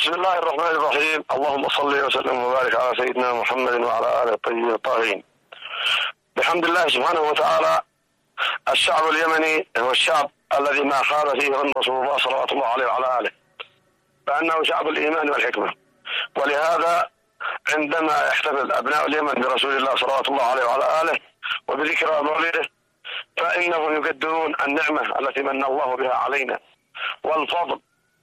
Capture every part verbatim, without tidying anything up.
بسم الله الرحمن الرحيم. اللهم صل وسلم وبارك على سيدنا محمد وعلى آله الطيبين الطاهرين. بحمد الله سبحانه وتعالى، الشعب اليمني هو الشعب الذي ما خاب فيه ظن رسول الله صلى الله عليه وعلى آله، فإنه شعب الإيمان والحكمة. ولهذا عندما يحتفل أبناء اليمن برسول الله صلى الله عليه وعلى آله وبذكرى مولده، فإنهم يقدرون النعمة التي من الله بها علينا والفضل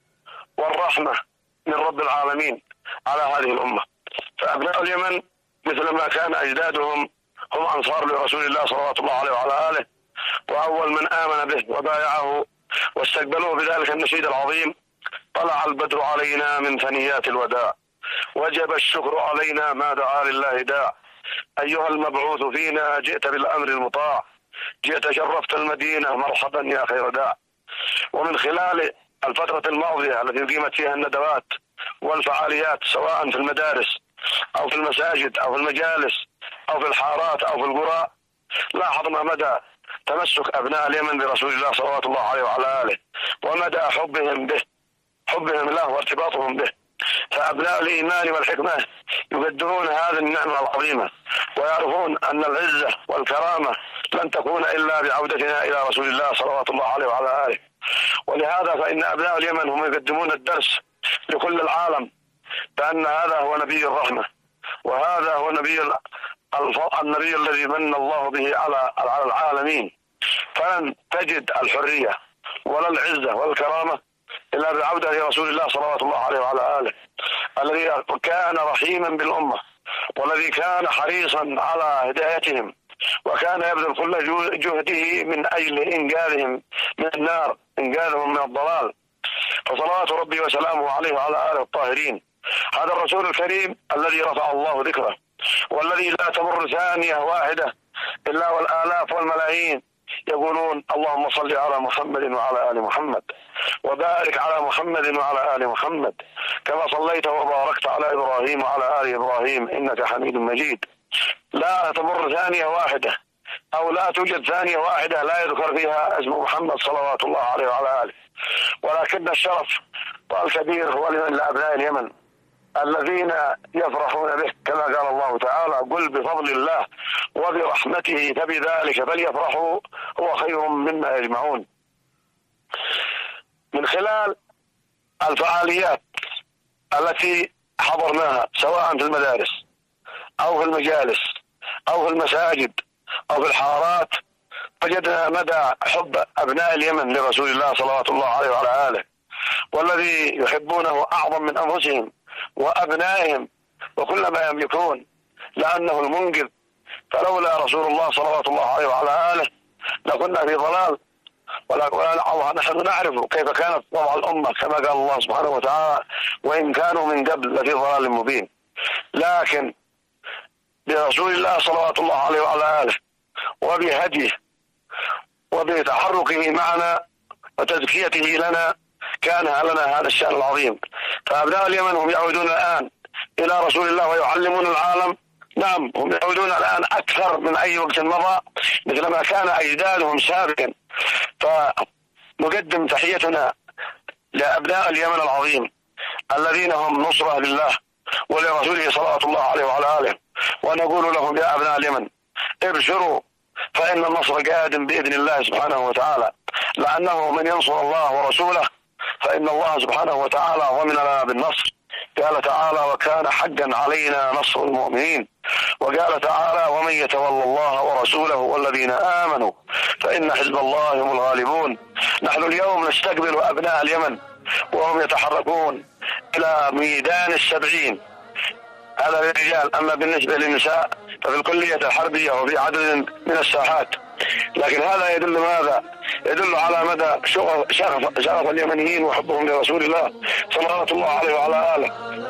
والرحمة من رب العالمين على هذه الأمة. فأبناء اليمن مثل ما كان أجدادهم هم أنصار لرسول الله صلى الله عليه وعلى آله، وأول من آمن به وبايعه واستقبلوه بذلك النشيد العظيم: طلع البدر علينا من ثنيات الوداع، وجب الشكر علينا ما دعا لله داع، أيها المبعوث فينا جئت بالأمر المطاع، جئت شرفت المدينة مرحبا يا خير داع. ومن خلال الفترة الماضية التي قيمت فيها الندوات والفعاليات سواء في المدارس أو في المساجد أو في المجالس أو في الحارات أو في القرى، لاحظنا مدى تمسك أبناء اليمن برسول الله صلى الله عليه وعلى آله، ومدى حبهم به حبهم له وارتباطهم به. فأبناء الإيمان والحكمة يقدرون هذه النعمة العظيمة، ويعرفون أن العزة والكرامة لن تكون إلا بعودتنا إلى رسول الله صلى الله عليه وعلى آله. ولهذا فإن أبناء اليمن هم يقدمون الدرس لكل العالم بأن هذا هو نبي الرحمة، وهذا هو نبي النبي الذي من الله به على العالمين. فلن تجد الحرية ولا العزة والكرامة إلا بعودة رسول الله صلى الله عليه وعلى آله، الذي كان رحيما بالأمة، والذي كان حريصا على هدايتهم، وكان يبذل كل جهده من أجل إنقاذهم من النار، إنقاذهم من الضلال. فصلوات ربي وسلامه عليه وعلى آله الطاهرين. هذا الرسول الكريم الذي رفع الله ذكره، والذي لا تمر ثانية واحدة إلا والآلاف والملايين يقولون: اللهم صل على محمد وعلى آل محمد، وبارك على محمد وعلى آل محمد، كما صليت وباركت على إبراهيم وعلى آل إبراهيم إنك حميد مجيد. لا تمر ثانية واحدة أو لا توجد ثانية واحدة لا يذكر فيها اسم محمد صلوات الله عليه وعلى آله. ولكن الشرف والكبير هو لأبناء اليمن الذين يفرحون به، كما قال الله تعالى: قل بفضل الله وبرحمته فبذلك فليفرحوا هو خير مما يجمعون. من خلال الفعاليات التي حضرناها سواء في المدارس أو في المجالس أو في المساجد أو في الحارات، وجدنا مدى حب أبناء اليمن لرسول الله صلى الله عليه وعلى آله، والذي يحبونه أعظم من أنفسهم وأبنائهم وكل ما يملكون، لأنه المنقذ. فلولا رسول الله صلى الله عليه وعلى آله لكنا في ضلال، ونحن نعرف كيف كانت وضع الأمة، كما قال الله سبحانه وتعالى: وإن كانوا من قبل لفي ضلال مبين. لكن برسول الله صلى الله عليه وعلى آله وبهديه وبتحركه معنا وتزكيته لنا كان لنا هذا الشأن العظيم. فأبناء اليمن هم يعودون الآن إلى رسول الله ويعلمون العالم. نعم، هم يعودون الآن أكثر من أي وقت مضى، مثلما كان أجدادهم سابقا. فنقدم تحيتنا لأبناء اليمن العظيم الذين هم نصرة لله ولرسوله صلى الله عليه وعلى آله، ونقول لهم: يا أبناء اليمن ابشروا، فإن النصر قادم بإذن الله سبحانه وتعالى، لأنه من ينصر الله ورسوله فإن الله سبحانه وتعالى ضمن لنا بالنصر. قال تعالى: وكان حقا علينا نصر المؤمنين. وقال تعالى: ومن يتولى الله ورسوله والذين آمنوا فإن حزب الله هم الغالبون. نحن اليوم نستقبل أبناء اليمن وهم يتحركون إلى ميدان السبعين، هذا للرجال. أما بالنسبة للنساء ففي الكلية الحربية وفي عدد من الساحات. لكن هذا يدل ماذا؟ يدل على مدى شغف, شغف اليمنيين وحبهم لرسول الله صلى الله عليه وعلى آله.